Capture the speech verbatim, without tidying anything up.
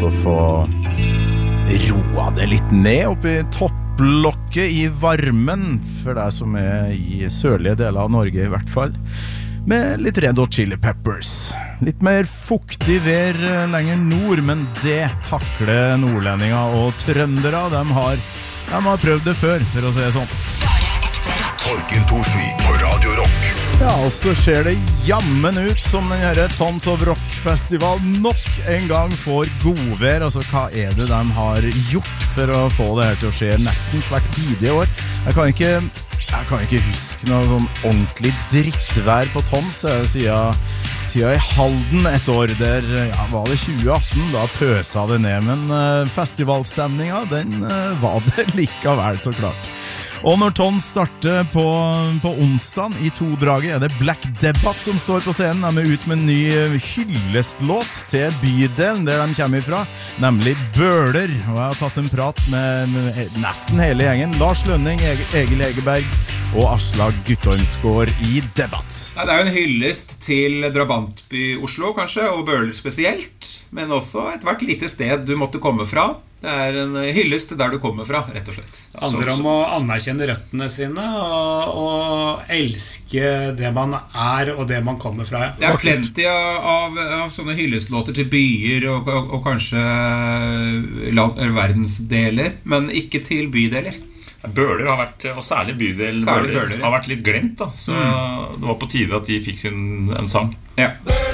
godt å få roa det litt ned oppi topplokket i varmen, for deg som er i sørlige deler av Norge i hvert fall, med litt Red Hot Chili Peppers. Litt mer fuktig vær lenger nord, men det takler nordlendinger og trøndere. De har, de har prøvd det før, for å si det sånn. Torkild Thorsvik på Radio Rock. Ja, og så ser det jammen ut som den her Tons of Rock-festival nok en gang får godvær. Altså, hva er det de har gjort for å få det her til å skje nesten hvert bidige år? Jeg kan ikke, jeg kan ikke huske noe sånn ordentlig drittvær på Tons, siden tida i Halden et år der, ja, var det tjue atten, da pøsa det ned, men uh, festivalstemninga, den uh, var det likevel så klart. Og når Tons starter på, på onsdagen i to-draget, er det Black Debbath som står på scenen. De er ut med en ny hyllestlåt til bydelen der de kommer ifra, nemlig Bøler. Og jeg har tatt en prat med, med nesten hele gjengen. Lars Lønning, Egil Egeberg og Aslak Guttormsgård i Debatt. Ja, det er jo en hyllest til drabantby Oslo kanskje, og Bøler spesielt, men også et hvert lite sted du måtte komme fra. Det er en hyllest der du kommer fra, rett og slett. Det handler om å anerkjenne røttene sine og, og elske det man er og det man kommer fra. Det er plenty av, av sånne hyllestlåter til byer og, og, og kanskje land, verdensdeler, men ikke til bydeler. Bøler har vært, og særlig bydel særlig Bøler, Bøler, ja. har vært litt glemt da. Så mm. det var på tide at de fikk sin en sang. Ja.